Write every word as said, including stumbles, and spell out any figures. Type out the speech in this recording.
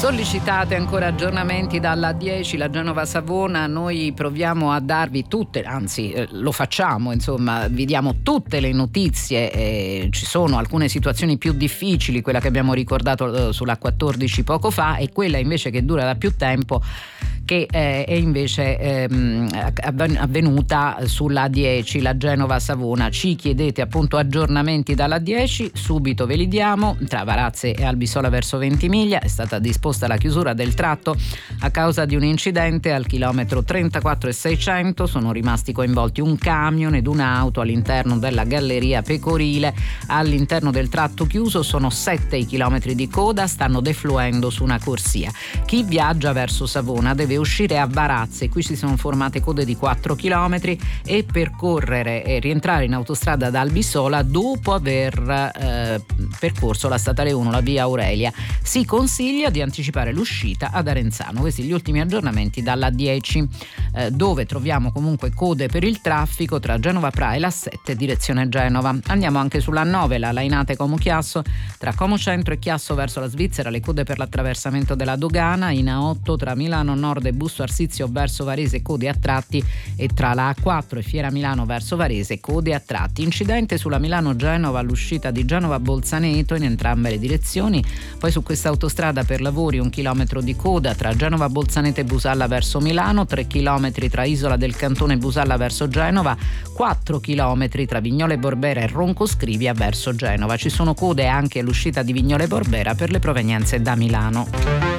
Sollecitate ancora aggiornamenti dalla dieci, la Genova-Savona. Noi proviamo a darvi tutte, anzi eh, lo facciamo, insomma, vi diamo tutte le notizie. Eh, ci sono alcune situazioni più difficili, quella che abbiamo ricordato eh, sulla quattordici poco fa, e quella invece che dura da più tempo, che eh, è invece ehm, avvenuta sulla dieci, la Genova-Savona. Ci chiedete appunto aggiornamenti dalla dieci, subito ve li diamo. Tra Varazze e Albisola verso Ventimiglia è stata disposta la chiusura del tratto a causa di un incidente al chilometro trentaquattro e seicento. Sono rimasti coinvolti un camion ed un'auto all'interno della galleria Pecorile. All'interno del tratto chiuso sono sette i chilometri di coda, stanno defluendo su una corsia. Chi viaggia verso Savona deve uscire a Varazze, qui si sono formate code di quattro chilometri, e percorrere e rientrare in autostrada da Albisola dopo aver eh, percorso la statale uno, la via Aurelia. Si consiglia di anticipare l'uscita ad Arenzano. Questi gli ultimi aggiornamenti dalla dieci, eh, dove troviamo comunque code per il traffico tra Genova Pra e la sette direzione Genova. Andiamo anche sulla nove, la Lainate Como Chiasso, tra Como Centro e Chiasso verso la Svizzera, le code per l'attraversamento della dogana. In A otto tra Milano Nord e Busto Arsizio verso Varese, code a tratti, e tra la A quattro e Fiera Milano verso Varese, code a tratti. Incidente sulla Milano Genova all'uscita di Genova Bolzaneto in entrambe le direzioni. Poi su questa autostrada per lavori un chilometro di coda tra Genova Bolzaneto e Busalla verso Milano, tre chilometri tra Isola del Cantone e Busalla verso Genova, quattro chilometri tra Vignole Borbera e Ronco Scrivia verso Genova. Ci sono code anche all'uscita di Vignole Borbera per le provenienze da Milano.